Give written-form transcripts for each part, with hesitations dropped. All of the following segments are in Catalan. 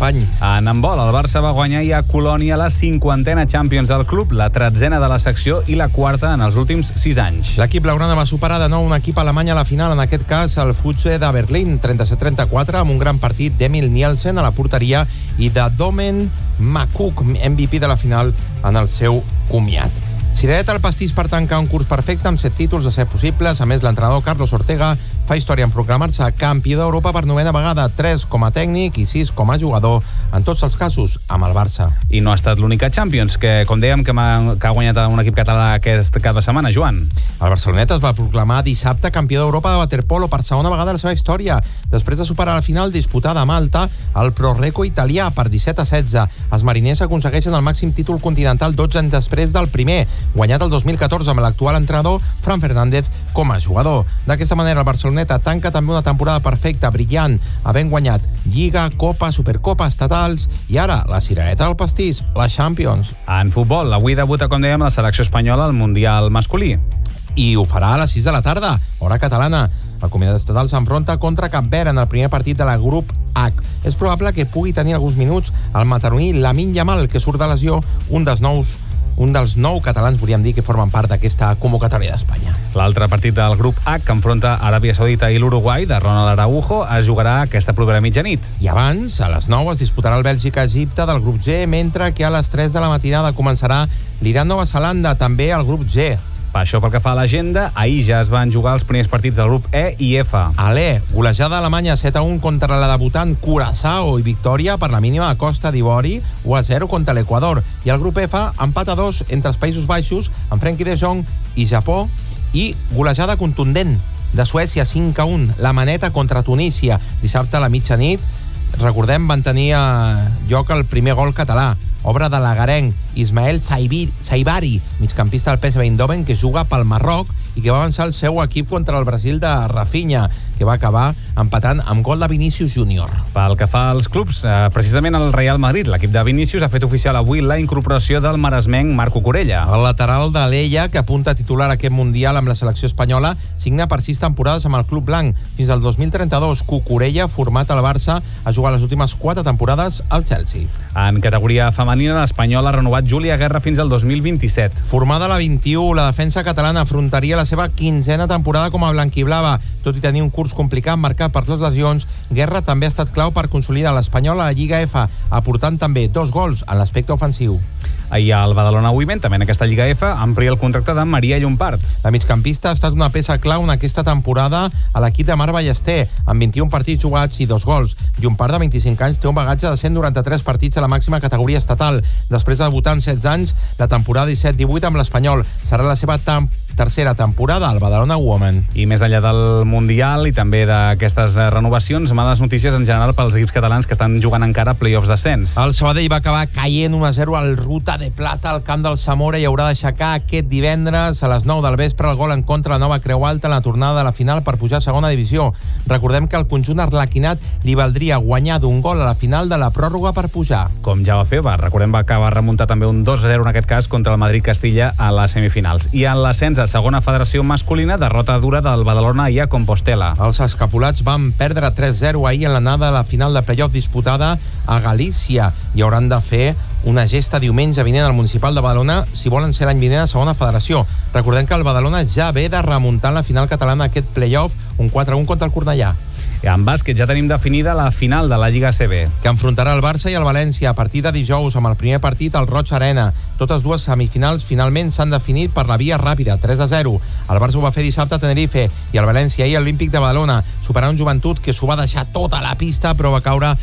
company. En handbol, el Barça va guanyar ja a Colònia la 50a Champions del club, la 13a de la secció i la 4a en els últims 6 anys. L'equip blaugrana va superar de nou un equip alemany a la final, en aquest cas el Futse de Berlín, 37-34, amb un gran partit d'Emil Nielsen a la porteria i de Domen Makuk, MVP de la final, en el seu comiat. Cirereta al pastís per tancar un curs perfecte amb 7 títols de ser possibles. A més, l'entrenador Carlos Ortega fa història en proclamar-se campió d'Europa per 9a vegada, 3 com a tècnic i 6 com a jugador, en tots els casos amb el Barça. I no ha estat l'única Champions, que com dèiem que ha guanyat un equip català aquest cap de setmana, Joan. El Barceloneta es va proclamar dissabte campió d'Europa de waterpolo per segona vegada a la seva història, després de superar la final disputada a Malta al Pro-Reco italià per 17-16. Els mariners aconsegueixen el màxim títol continental 12 anys després del primer, guanyat el 2014 amb l'actual entrenador Fran Fernández com a jugador. D'aquesta manera el Barceloneta tanca també una temporada perfecta, brillant, havent guanyat Lliga, Copa, Supercopa, estatals i ara la cirereta del pastís, la Champions. En futbol, avui debuta, com dèiem, la selecció espanyola al Mundial masculí. I ho farà a les 6 de la tarda, hora catalana. El comitat estatal s'enfronta contra Cap Verd en el primer partit de la grup H. És probable que pugui tenir alguns minuts el mataroní Lamine Yamal, que surt de lesió, un dels 9 catalans, podríem dir, que formen part d'aquesta convocatòria d'Espanya. L'altre partit del grup H, que enfronta Aràbia Saudita i l'Uruguai, de Ronald Araujo, es jugarà aquesta propera mitjanit. I abans, a les 9, es disputarà el Bèlgica-Egipte del grup G, mentre que a les 3 de la matinada començarà l'Iran-Nova Zelanda, també al grup G. Per això, pel que fa a l'agenda, ahir ja es van jugar els primers partits del grup E i F. A l'E, golejada alemanya 7-1 contra la debutant Curaçao i victòria per la mínima a Costa d'Ivori, 1-0 contra l'Equador. I al grup F, empat a 2 entre els Països Baixos, amb Frenkie de Jong i Japó, i golejada contundent de Suècia 5-1, la maneta contra Tunísia. Dissabte a la mitjanit, recordem, van tenir lloc el primer gol català, obra de l'agarenc Ismael Saibari, migcampista del PSV Eindhoven, que juga pel Marroc i que va avançar el seu equip contra el Brasil de Rafinha, que va acabar empatant amb gol de Vinícius Júnior. Pel que fa als clubs, precisament el Real Madrid, l'equip de Vinícius, ha fet oficial avui la incorporació del maresmenc Marco Corella. El lateral de l'Ella, que apunta a titular aquest Mundial amb la selecció espanyola, signa per 6 temporades amb el club blanc. Fins al 2032, Cucurella, format al Barça, ha jugat les últimes 4 temporades al Chelsea. En categoria femenina, l'Espanyol ha renovat Júlia Guerra fins al 2027. Formada a la 21, la defensa catalana afrontaria la seva 15a temporada com a blanquiblava. Tot i tenir un curs complicat marcat per 2 lesions, Guerra també ha estat clau per consolidar l'Espanyol a la Lliga F, aportant també 2 gols en l'aspecte ofensiu. Ahir al Badalona Women, també en aquesta Lliga F, amplia el contracte de Maria Llompart. La migcampista ha estat una peça clau en aquesta temporada a l'equip de Mar Ballester, amb 21 partits jugats i 2 gols. Llompart, de 25 anys, té un bagatge de 193 partits a la màxima categoria estatal. Després de debutar amb 16 anys, la temporada 17-18 amb l'Espanyol. Serà la seva tercera temporada al Badalona Women. I més enllà del Mundial i també d'aquestes renovacions, males notícies en general pels equips catalans que estan jugant encara play-offs d'ascens. El Sabadell va acabar caient 1-0 al Ruta de Plata al camp del Zamora i haurà d'aixecar aquest divendres a les 9 del vespre el gol en contra de la Nova Creu Alta en la tornada de la final per pujar a segona divisió. Recordem que el conjunt arlequinat li valdria guanyar d'un gol a la final de la pròrroga per pujar. Com ja va fer, recordem que va remuntar també un 2-0 en aquest cas contra el Madrid-Castilla a les semifinals. I en l'ascens a segona federació masculina, derrota dura del Badalona i a Compostela. Els escapulats van perdre 3-0 ahir en l'anada a la final de playoff disputada a Galícia i hauran de fer una gesta diumenge vinent al municipal de Badalona si volen ser l'any vinent a segona federació. Recordem que el Badalona ja ve de remuntar en la final catalana aquest playoff, un 4-1 contra el Cornellà. I en bàsquet ja tenim definida la final de la Lliga ACB, que enfrontarà el Barça i el València a partir de dijous amb el primer partit al Roig Arena. Totes dues semifinals finalment s'han definit per la via ràpida, 3-0. El Barça ho va fer dissabte a Tenerife i el València ahir a l'Olímpic de Badalona, superar un Joventut que s'ho va deixar tota la pista però va caure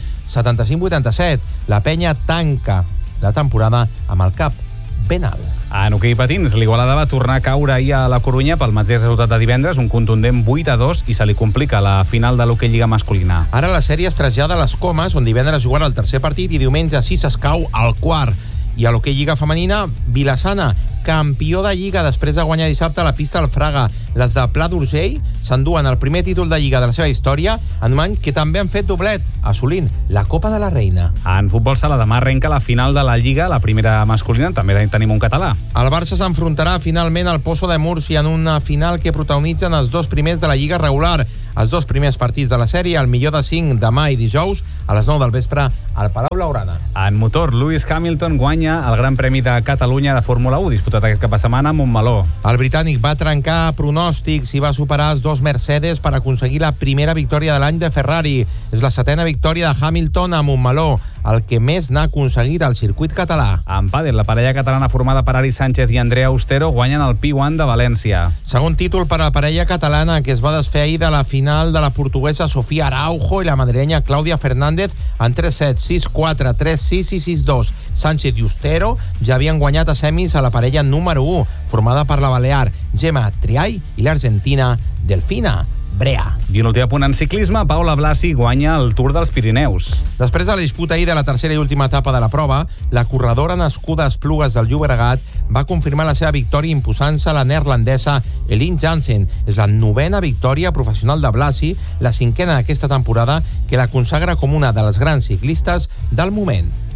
75-87. La penya tanca la temporada amb el cap ben alt. En hoquei patins, l'Igualada va tornar a caure ahir a la Corunya pel mateix resultat de divendres, un contundent 8-2, i se li complica la final de l'hoquei lliga masculina. Ara la sèrie es trasllada a les Comes, on divendres jugarà el tercer partit i diumenge 6 escau al quart. I a l'hoquei lliga femenina, Vilassana, campió de Lliga després de guanyar dissabte a la pista al Fraga. Les de Pla d'Urgell s'enduen el primer títol de Lliga de la seva història en un any que també han fet doblet, assolint la Copa de la Reina. En futbol sala demà arrenca la final de la Lliga, la primera masculina, també tenim un català. El Barça s'enfrontarà finalment al Pozo de Múrcia en una final que protagonitzen els dos primers de la Lliga regular. els 2 primers partits de la sèrie, el millor de 5 demà i dijous a les 9 del vespre al Palau Blaugrana. En motor, Lewis Hamilton guanya el Gran Premi de Catalunya de Fórmula 1, disputat aquest cap de setmana a Montmeló. El britànic va trencar pronòstics i va superar els 2 Mercedes per aconseguir la primera victòria de l'any de Ferrari. És la 7ª victòria de Hamilton a Montmeló, el que més n'ha aconseguit al circuit català. En pàdel, la parella catalana formada per Ari Sánchez i Andrea Austero guanyen el P1 de València. Segon títol per a la parella catalana, que es va desfer ahir de la final de la portuguesa Sofía Araujo i la madrilenya Clàudia Fernández en 3-7, 6-4, 3-6 i 6-2. Sánchez i Austero ja havien guanyat a semis a la parella número 1, formada per la balear Gemma Triay i l'argentina Delfina Brea. I un últim apunt en ciclisme, Paula Blasi guanya el Tour dels Pirineus. Després de la disputa ahir de la tercera i última etapa de la prova, la corredora nascuda a Esplugues del Llobregat va confirmar la seva victòria imposant-se a la neerlandesa Eline Jansen. És la 9ª victòria professional de Blasi, la 5ª d'aquesta temporada, que la consagra com una de les grans ciclistes del moment.